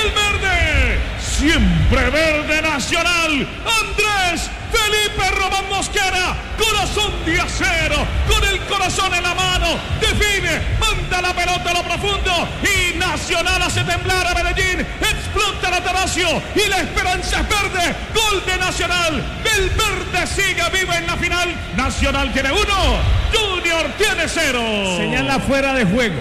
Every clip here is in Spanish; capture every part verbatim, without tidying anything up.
el verde, siempre verde Nacional, Andrés Felipe Román Mosquera, corazón de acero, con el corazón en la mano, define, manda la pelota a lo profundo y Nacional hace temblar a Medellín, explota el Atanasio y la esperanza es verde, gol de Nacional, el verde sigue vivo en la final, Nacional tiene uno, Junior tiene cero. Señala fuera de juego,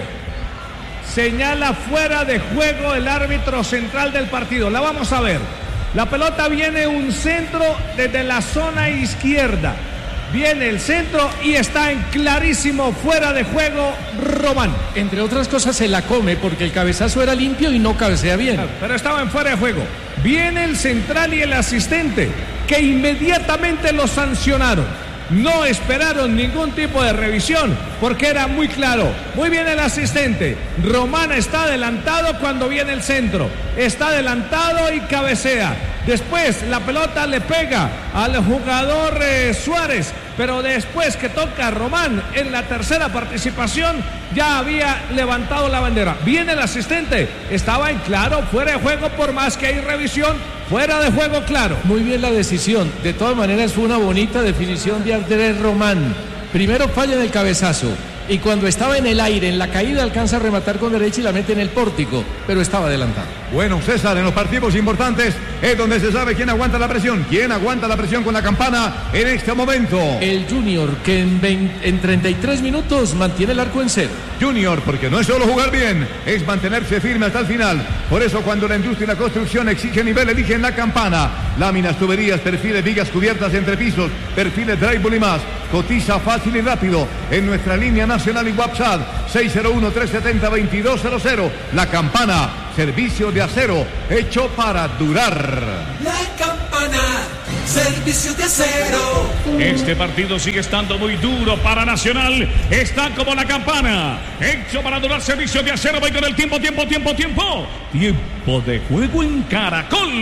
señala fuera de juego el árbitro central del partido, la vamos a ver. La pelota viene un centro desde la zona izquierda. Viene el centro y está en clarísimo fuera de juego Román. Entre otras cosas se la come porque el cabezazo era limpio y no cabecea bien. Claro, pero estaba en fuera de juego. Viene el central y el asistente que inmediatamente lo sancionaron. No esperaron ningún tipo de revisión porque era muy claro. Muy bien el asistente. Román está adelantado cuando viene el centro. Está adelantado y cabecea. Después la pelota le pega al jugador eh, Suárez. Pero después que toca a Román en la tercera participación ya había levantado la bandera. Viene el asistente. Estaba en claro, fuera de juego por más que hay revisión. Fuera de juego claro. Muy bien la decisión. De todas maneras fue una bonita definición de Andrés Román. Primero falla en el cabezazo. Y cuando estaba en el aire, en la caída, alcanza a rematar con derecha y la mete en el pórtico. Pero estaba adelantado. Bueno, César, en los partidos importantes es donde se sabe quién aguanta la presión. ¿Quién aguanta la presión con la campana en este momento? El Junior, que en, veinte, en treinta y tres minutos mantiene el arco en cero. Junior, porque no es solo jugar bien, es mantenerse firme hasta el final. Por eso cuando la industria y la construcción exige nivel, eligen la campana. Láminas, tuberías, perfiles, vigas cubiertas entre pisos, perfiles drywall y más. Cotiza fácil y rápido en nuestra línea nacional y WhatsApp seis cero uno, tres siete cero, dos dos cero cero. La campana, servicio de acero hecho para durar. La campana, servicio de acero. Este partido sigue estando muy duro para Nacional. Está como la campana, hecho para durar, servicio de acero. Voy con el tiempo, tiempo, tiempo, tiempo. Tiempo de juego en Caracol.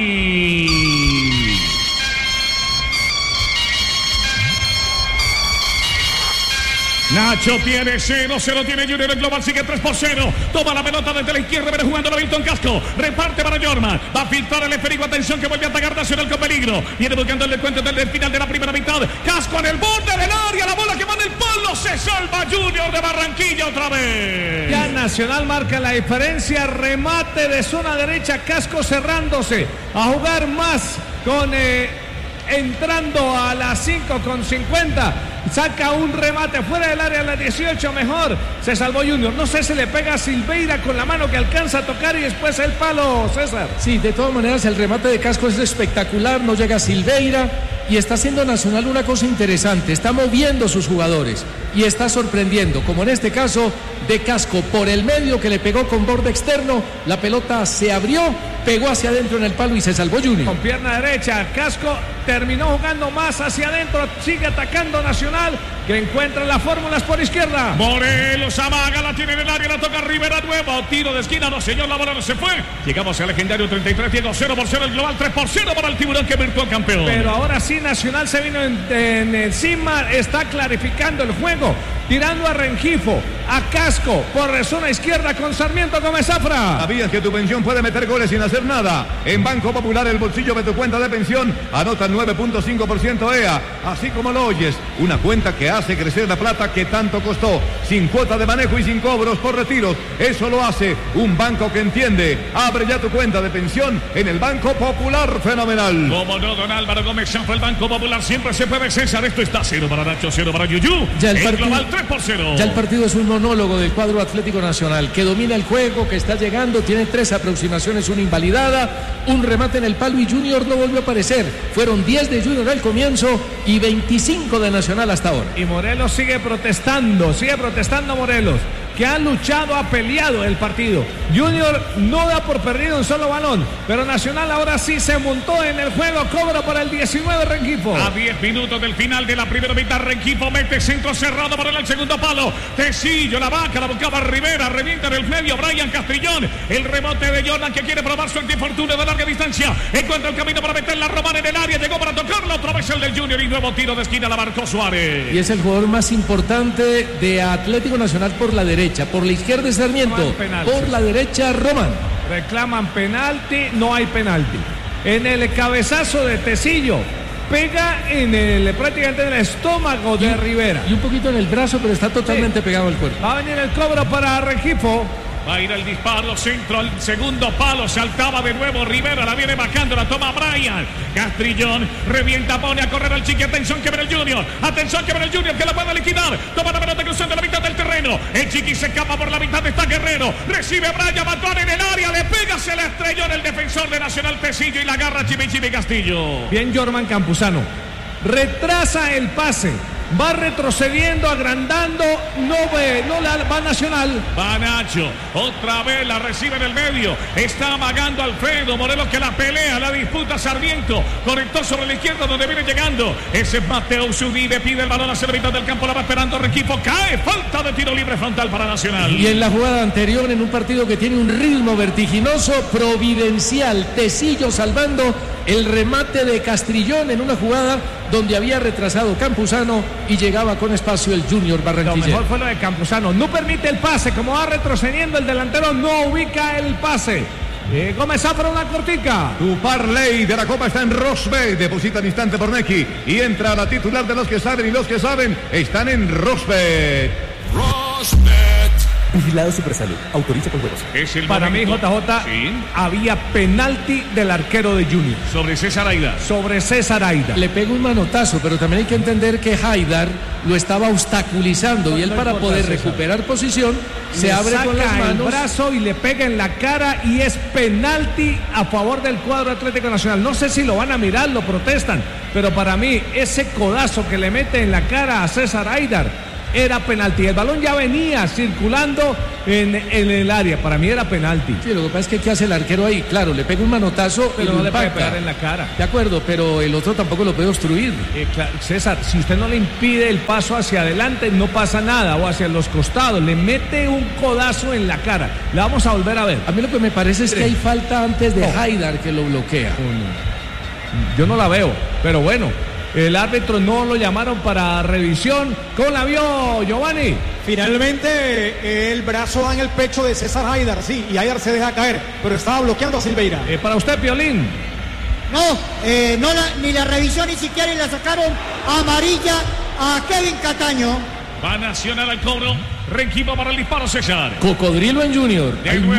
Nacho tiene cero, cero tiene Junior, el global sigue tres por cero. Toma la pelota desde la izquierda, viene jugando la Milton Casco. Reparte para Jorman, va a filtrar el esférico, atención que vuelve a atacar Nacional con peligro. Viene buscando el descuento desde el final de la primera mitad. Casco en el borde del área, la bola que va en el palo, se salva Junior de Barranquilla otra vez. Ya Nacional marca la diferencia, remate de zona derecha, Casco cerrándose, a jugar más con... Eh, entrando a las cinco con cincuenta, saca un remate fuera del área a las dieciocho, mejor, se salvó Junior. No sé si le pega a Silveira con la mano que alcanza a tocar y después el palo, César. Sí, de todas maneras el remate de Casco es espectacular, no llega Silveira y está haciendo Nacional una cosa interesante, está moviendo sus jugadores y está sorprendiendo, como en este caso de Casco por el medio que le pegó con borde externo, la pelota se abrió, pegó hacia adentro en el palo y se salvó Junior. Con pierna derecha, Casco terminó jugando más hacia adentro, sigue atacando Nacional, que encuentra las fórmulas por izquierda. Morelos amaga, la tiene en el área, la toca Rivera nuevo, tiro de esquina, no señor, la bola no se fue. Llegamos al legendario treinta y tres, Diego, cero por cero, el global tres por cero para el Tiburón que virtuó campeón. Pero ahora sí Nacional se vino en, en encima, está clarificando el juego, tirando a Rengifo, a Casco, por zona izquierda con Sarmiento Gómez Zafra. ¿Sabías que tu pensión puede meter goles sin hacer nada? En Banco Popular, el bolsillo de tu cuenta de pensión anota nueve punto cinco por ciento E A, así como lo oyes, una cuenta que hace crecer la plata que tanto costó, sin cuota de manejo y sin cobros por retiros. Eso lo hace un banco que entiende. Abre ya tu cuenta de pensión en el Banco Popular. Fenomenal. Como no, don Álvaro Gómez Zafra, el Banco Popular siempre se puede, César. Esto está cero para Nacho, cero para Yuyu. Ya el, el partido, global tres por cero. Ya el partido es un monólogo del cuadro Atlético Nacional, que domina el juego, que está llegando, tiene tres aproximaciones, una invalidada, un remate en el palo y Junior no volvió a aparecer. Fueron diez de Junior al comienzo y veinticinco de Nacional hasta ahora. Y Morelos sigue protestando, sigue protestando Morelos, que ha luchado, ha peleado el partido. Junior no da por perdido un solo balón, pero Nacional ahora sí se montó en el juego, cobra para el diecinueve Rengifo. A diez minutos del final de la primera mitad, Rengifo mete centro cerrado para el segundo palo. Tecillo, la vaca, la buscaba Rivera, revienta en el medio, Brian Castrillón, el rebote de Jordan que quiere probar suerte y fortuna de larga distancia, encuentra el camino para meter la Román en el área, llegó para tocarla, otra vez el del Junior y nuevo tiro de esquina, la marcó Suárez. Y es el jugador más importante de Atlético Nacional por la derecha, por la izquierda es Sarmiento, por la derecha Román. reclaman penalti, no hay penalti. En el cabezazo de Tecillo, pega en el, prácticamente en el estómago de y, Rivera. Y un poquito en el brazo, pero está totalmente sí. pegado al cuerpo. Va a venir el cobro para Rengifo. Va a ir el disparo, centro al segundo palo, saltaba de nuevo Rivera, la viene bajando, la toma Brian. Castrillón, revienta, pone a correr al Chiqui, atención que viene el Junior, atención que viene el Junior, que la puede liquidar, toma la pelota cruzando la mitad del terreno, el Chiqui se escapa por la mitad, está Guerrero, recibe Brian, batón en el área, le pega, se la estrelló en el defensor de Nacional Tecillo y la agarra Chimichimi Castillo. Bien Jorman Campuzano, retrasa el pase. Va retrocediendo, agrandando, no ve, no la va Nacional. Va Nacho, otra vez la recibe en el medio. Está amagando Alfredo Morelos que la pelea, la disputa Sarmiento. Conectó sobre la izquierda donde viene llegando. Ese es Mateo Uribe, pide el balón hacia la mitad del campo, la va esperando Rengifo. Cae, falta de tiro libre frontal para Nacional. Y en la jugada anterior, en un partido que tiene un ritmo vertiginoso, providencial, Tecillo salvando el remate de Castrillón en una jugada donde había retrasado Campuzano y llegaba con espacio el Junior Barranquilla. Lo mejor fue lo de Campuzano, no permite el pase, como va retrocediendo el delantero, no ubica el pase. Eh, Gómez Zafra, una cortica. Tu parlay de la Copa está en Rosbet. Deposita al instante por Neki y entra a la titular de los que saben y los que saben están en Rosbet. Rosbet. Vigilado Supersalud. Autoriza con juegos. Es el Para mí, J J, ¿sí? Había penalti del arquero de Junior. Sobre César Haidar. Sobre César Haidar. Le pega un manotazo, pero también hay que entender que Haidar lo estaba obstaculizando y él para poder recuperar posición se le abre con las manos. El brazo y le pega en la cara y es penalti a favor del cuadro Atlético Nacional. No sé si lo van a mirar, lo protestan, pero para mí ese codazo que le mete en la cara a César Haidar era penalti. El balón ya venía circulando en, en el área. Para mí era penalti. Sí, lo que pasa es que ¿qué hace el arquero ahí? Claro, le pega un manotazo, pero y no le puede pegar en la cara. De acuerdo, pero el otro tampoco lo puede obstruir. Eh, claro, César, si usted no le impide el paso hacia adelante, no pasa nada, o hacia los costados. Le mete un codazo en la cara. La vamos a volver a ver. A mí lo que me parece es que hay falta antes de oh. Haidar que lo bloquea. Yo no la veo, pero bueno. El árbitro no lo llamaron para revisión. ¿Cómo la vio, Giovanni? Finalmente el brazo va en el pecho de César Haidar, sí, y Haidar se deja caer, pero estaba bloqueando a Silveira. Eh, para usted, Piolín. No, eh, no la, ni la revisión ni siquiera y la sacaron amarilla a Kevin Cataño. Va Nacional al cobro. Rengifo para el disparo, César. Cocodrilo en Junior.